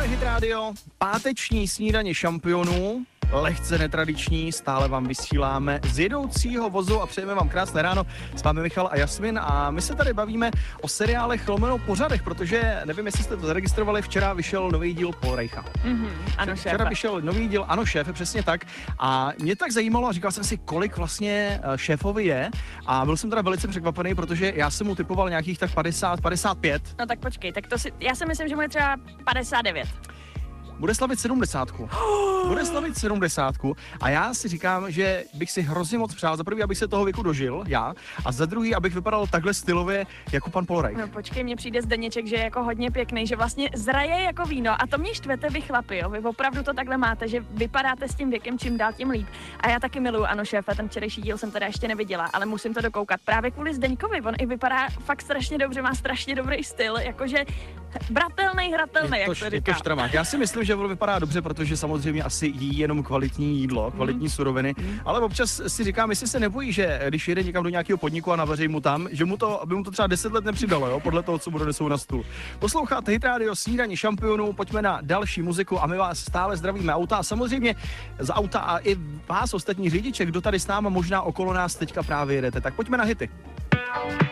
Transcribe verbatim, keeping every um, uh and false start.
je Hit Radio, páteční snídaně šampionů, lehce netradiční, stále vám vysíláme z jedoucího vozu a přejeme vám krásné ráno. S vámi Michal a Jasmin a my se tady bavíme o seriálech lomeno pořadech, protože nevím, jestli jste to zaregistrovali, včera vyšel nový díl Polreicha. Mm-hmm, ano, Včera šéfe. vyšel nový díl Ano šéfe, přesně tak. A mě tak zajímalo a říkal jsem si, kolik vlastně šéfovi je a byl jsem teda velice překvapený, protože já jsem mu typoval nějakých tak padesát, padesát pět. No tak počkej, tak to si, já si myslím, že mu je třeba padesát devět. Bude slavit sedmdesátku. Bude slavit sedmdesátku a já si říkám, že bych si hrozně moc přál, za prvý, abych se toho věku dožil, já, a za druhý, abych vypadal takhle stylově jako pan Polreich. No počkej, mně přijde Zdeněček, že je jako hodně pěkný, že vlastně zraje jako víno a to mě štvete vy chlapi, jo, vy opravdu to takhle máte, že vypadáte s tím věkem čím dál tím líp. A já taky miluju Ano šéfe, ten včerejší díl jsem teda ještě neviděla, ale musím to dokoukat. Právě kvůli Zdeňkovi, on i vypadá fakt strašně dobře, má strašně dobrý styl, jakože bratelnej, hratelnej, jak to říká. Já si myslím, že on vypadá dobře, protože samozřejmě asi jí jenom kvalitní jídlo, kvalitní mm. suroviny, mm. ale občas si říkám, jestli se nebojí, že když jede někam do nějakého podniku a navaří mu tam, že mu to, aby mu to třeba deset let nepřidalo, jo, podle toho, co mu donesou na stůl. Posloucháte Hit Radio, snídaní šampionů, pojďme na další muziku a my vás stále zdravíme auta a samozřejmě z auta a i vás ostatní řidiče, kdo tady s náma možná okolo nás teďka právě jedete, tak pojďme na hity.